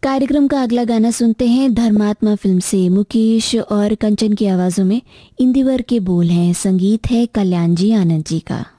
कार्यक्रम का अगला गाना सुनते हैं धर्मात्मा फिल्म से। मुकेश और कंचन की आवाज़ों में इंदिवर के बोल हैं, संगीत है कल्याण जी आनंद जी का।